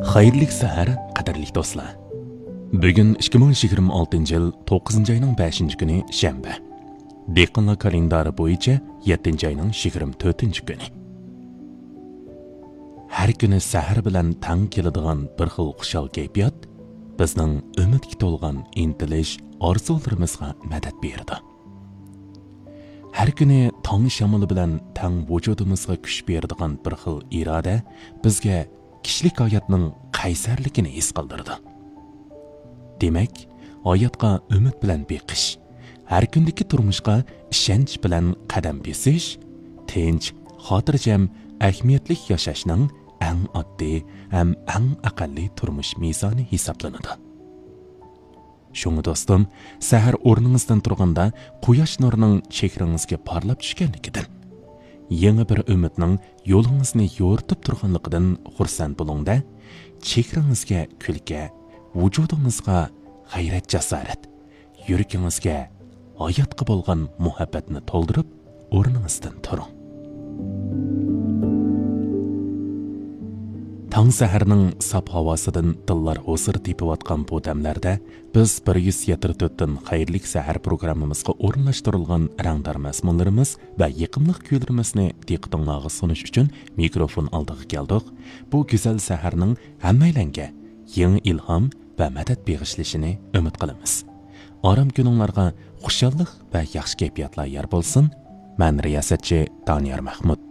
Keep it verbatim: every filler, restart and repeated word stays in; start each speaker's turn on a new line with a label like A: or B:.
A: Xayrli sahar, qadrli do'stlar. Bugun ikki ming yigirma oltinchi yil to'qqizinchi oyning beshinchi kuni shanba. Dehqonlar kalendari bo'yicha yettinchi oyning yigirma to'rtinchi kuni. Har kuni sahar bilan tang keladigan bir xil xushal kayfiyat bizning umidga to'lgan intilish orzularimizga madad berdi. Har kuni tong shamoli bilan tang vujudimizga kuch beradigan bir xil iroda bizga kishilik hayotning qaysarligini his qildirdi. Demak, hayotga umid bilan beqish, har kundagi turmushga ishonch bilan qadam bosish, tinch, xotirjam, ahamiyatli yashashning eng oddiy ham eng aqalli turmush mezoni hisoblanadi. Shunga do'stim, sahar o'rningizdan turganda quyosh nurining chehringizga parlab tushganligidan, yangi bir umidning yo'lingizni yo'ritib turganligidan xursand bo'lingda, chehringizga kulgi, vujudingizga g'ayrat jasorat, yuragingizga hayotga bo'lgan muhabbatni to'ldirib, o'rningizdan turing. Tang saharning sap havosidan dillar hozir tepiyotgan bu damlarda biz bir yuz yetmish to'rt dan xayrlik sahar programmamizga o'rinlashtirilgan rangdor mazmunlarimiz va yiqimli kuylarimizni diqqatingizga sunish uchun mikrofon oldiga keldik. Bu go'zal saharning hammaylanga yangi ilhom va madad beg'ishlashini umid qilamiz. Orom kuninglarga xushallik va yaxshi kayfiyatlar yor bo'lsin. Men riyosatchi Doniyor Mahmud.